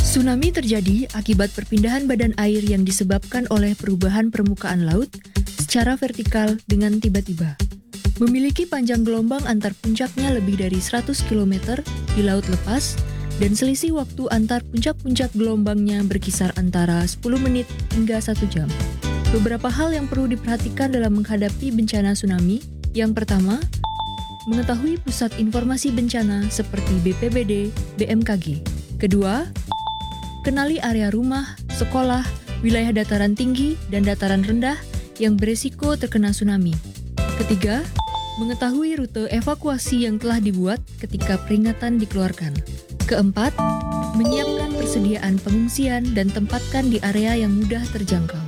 Tsunami terjadi akibat perpindahan badan air yang disebabkan oleh perubahan permukaan laut secara vertikal dengan tiba-tiba. Memiliki panjang gelombang antar puncaknya lebih dari 100 km di laut lepas, dan selisih waktu antar puncak-puncak gelombangnya berkisar antara 10 menit hingga 1 jam. Beberapa hal yang perlu diperhatikan dalam menghadapi bencana tsunami. Yang pertama, mengetahui pusat informasi bencana seperti BPBD, BMKG. Kedua, kenali area rumah, sekolah, wilayah dataran tinggi dan dataran rendah yang beresiko terkena tsunami. Ketiga, mengetahui rute evakuasi yang telah dibuat ketika peringatan dikeluarkan. Keempat, menyiapkan persediaan pengungsian dan tempatkan di area yang mudah terjangkau.